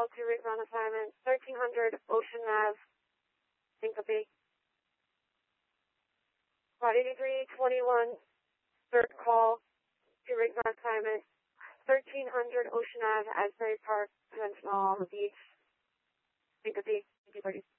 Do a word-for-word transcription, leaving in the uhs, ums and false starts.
to Rick on assignment, thirteen hundred Ocean Ave, Syncope. Squad eighty-three twenty-one, third call to Rick on assignment, thirteen hundred Ocean Ave, Asbury Park, Peninsula on the beach, Syncope, two thirty.